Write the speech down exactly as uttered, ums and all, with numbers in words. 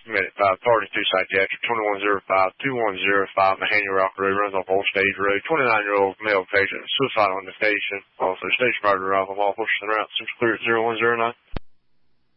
Minute five, thirty-two psychiatric, twenty-one oh five, twenty-one oh five, Mahaney Rockery, runs off Old Stage Road, twenty-nine-year-old male patient, suicide on the station, also station murder, alcohol, pushing the route, seems clear at zero one zero nine.